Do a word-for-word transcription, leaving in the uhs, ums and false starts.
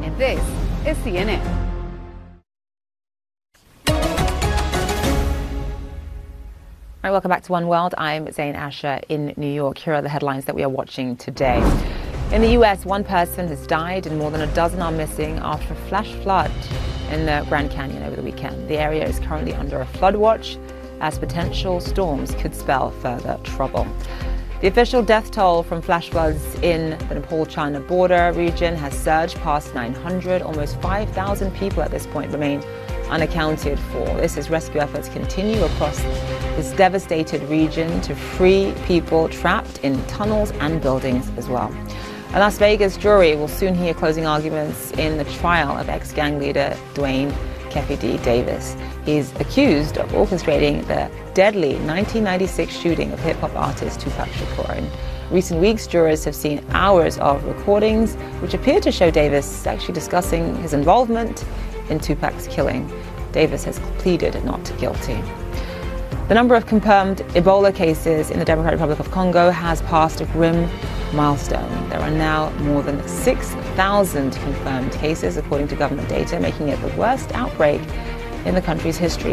and this is C N N. All right, welcome back to One World. I'm Zain Asher in New York. Here are the headlines that we are watching today. In the U S, one person has died and more than a dozen are missing after a flash flood in the Grand Canyon over the weekend. The area is currently under a flood watch as potential storms could spell further trouble. The official death toll from flash floods in the Nepal-China border region has surged past nine hundred. Almost five thousand people at this point remain unaccounted for. This as rescue efforts continue across this devastated region to free people trapped in tunnels and buildings as well. A Las Vegas jury will soon hear closing arguments in the trial of ex-gang leader Duane Keffe D. Davis. He's accused of orchestrating the deadly nineteen ninety-six shooting of hip-hop artist Tupac Shakur. In recent weeks, jurors have seen hours of recordings which appear to show Davis actually discussing his involvement in Tupac's killing. Davis has pleaded not guilty. The number of confirmed Ebola cases in the Democratic Republic of Congo has passed a grim milestone. There are now more than six thousand confirmed cases, according to government data, making it the worst outbreak in the country's history.